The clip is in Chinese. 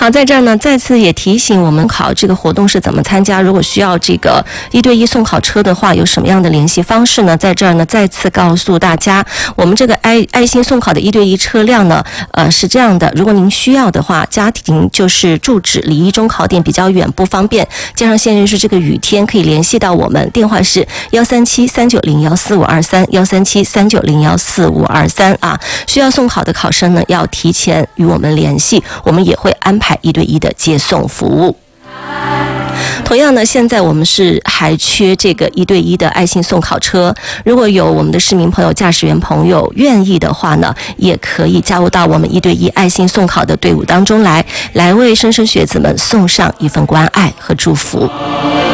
好，在这儿呢，再次也提醒我们考这个活动是怎么参加。如果需要这个1对1送考车的话，有什么样的联系方式呢？在这儿呢，再次告诉大家，我们这个爱心送考的1对1车辆呢，是这样的：如果您需要的话，家庭就是住址离一中考点比较远不方便，加上现在是这个雨天，可以联系到我们，电话是137-390-14523，137-390-14523啊。需要送考的考生呢，要提前与我们联系，我们也会安排1对1的接送服务。同样呢，现在我们还缺这个1对1的爱心送考车，如果有我们的市民朋友、驾驶员朋友愿意的话呢，也可以加入到我们1对1爱心送考的队伍当中来为莘莘学子们送上一份关爱和祝福。